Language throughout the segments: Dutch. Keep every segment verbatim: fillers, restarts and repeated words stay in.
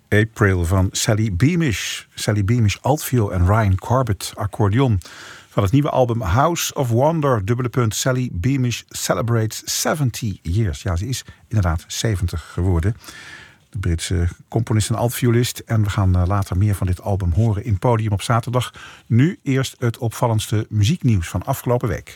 April van Sally Beamish. Sally Beamish altviool en Ryan Corbett accordeon. Van het nieuwe album House of Wonder, dubbele punt, Sally Beamish celebrates zeventig years. Ja, ze is inderdaad zeventig geworden. De Britse componist en altviolist. En we gaan later meer van dit album horen in Podium op zaterdag. Nu eerst het opvallendste muzieknieuws van afgelopen week.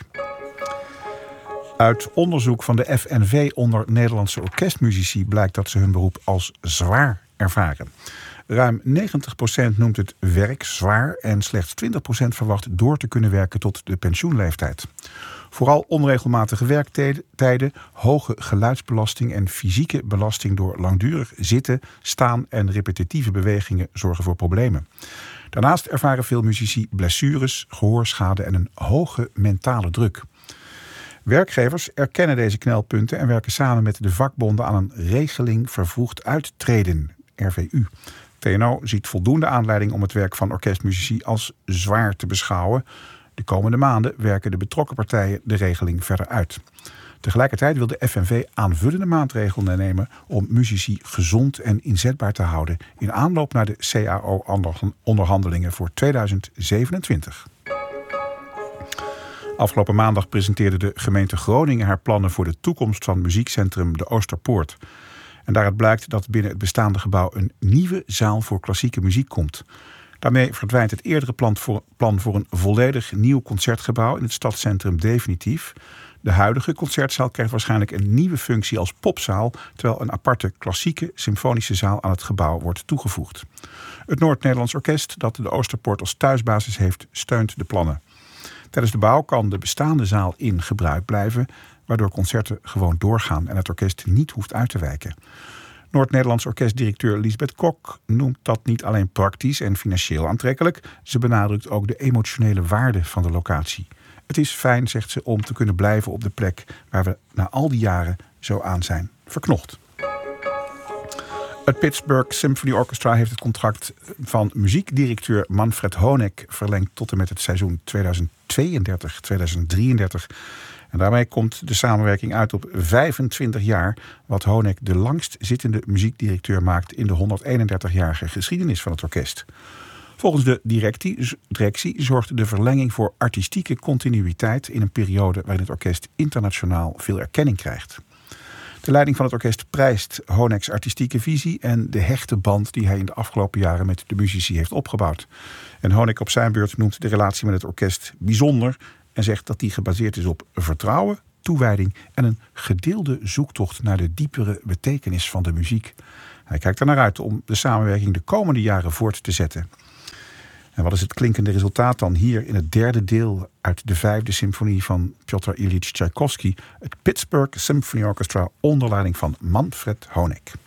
Uit onderzoek van de F N V onder Nederlandse orkestmuzici blijkt dat ze hun beroep als zwaar ervaren. Ruim negentig procent noemt het werk zwaar en slechts twintig procent verwacht door te kunnen werken tot de pensioenleeftijd. Vooral onregelmatige werktijden, hoge geluidsbelasting en fysieke belasting door langdurig zitten, staan en repetitieve bewegingen zorgen voor problemen. Daarnaast ervaren veel muzici blessures, gehoorschade en een hoge mentale druk. Werkgevers erkennen deze knelpunten en werken samen met de vakbonden aan een regeling vervroegd uittreden, R V U. T N O ziet voldoende aanleiding om het werk van orkestmuzici als zwaar te beschouwen. De komende maanden werken de betrokken partijen de regeling verder uit. Tegelijkertijd wil de F N V aanvullende maatregelen nemen om muzici gezond en inzetbaar te houden in aanloop naar de C A O-onderhandelingen voor tweeduizend zevenentwintig. Afgelopen maandag presenteerde de gemeente Groningen haar plannen voor de toekomst van muziekcentrum de Oosterpoort. En daaruit blijkt dat binnen het bestaande gebouw een nieuwe zaal voor klassieke muziek komt. Daarmee verdwijnt het eerdere plan voor, plan voor een volledig nieuw concertgebouw in het stadscentrum definitief. De huidige concertzaal krijgt waarschijnlijk een nieuwe functie als popzaal, terwijl een aparte klassieke symfonische zaal aan het gebouw wordt toegevoegd. Het Noord-Nederlands Orkest, dat de Oosterpoort als thuisbasis heeft, steunt de plannen. Tijdens de bouw kan de bestaande zaal in gebruik blijven, waardoor concerten gewoon doorgaan en het orkest niet hoeft uit te wijken. Noord-Nederlands Orkestdirecteur Liesbeth Kok noemt dat niet alleen praktisch en financieel aantrekkelijk, ze benadrukt ook de emotionele waarde van de locatie. Het is fijn, zegt ze, om te kunnen blijven op de plek waar we na al die jaren zo aan zijn verknocht. Het Pittsburgh Symphony Orchestra heeft het contract van muziekdirecteur Manfred Honeck verlengd tot en met het seizoen tweeduizend tweeëndertig tweeduizend drieëndertig. En daarmee komt de samenwerking uit op vijfentwintig jaar, wat Honeck de langst zittende muziekdirecteur maakt in de honderdeenendertigjarige geschiedenis van het orkest. Volgens de directie, directie zorgt de verlenging voor artistieke continuïteit in een periode waarin het orkest internationaal veel erkenning krijgt. De leiding van het orkest prijst Honeck's artistieke visie en de hechte band die hij in de afgelopen jaren met de muzici heeft opgebouwd. En Honeck op zijn beurt noemt de relatie met het orkest bijzonder en zegt dat die gebaseerd is op vertrouwen, toewijding en een gedeelde zoektocht naar de diepere betekenis van de muziek. Hij kijkt er naar uit om de samenwerking de komende jaren voort te zetten. En wat is het klinkende resultaat dan hier in het derde deel uit de vijfde symfonie van Piotr Ilyich Tchaikovsky, het Pittsburgh Symphony Orchestra onder leiding van Manfred Honeck.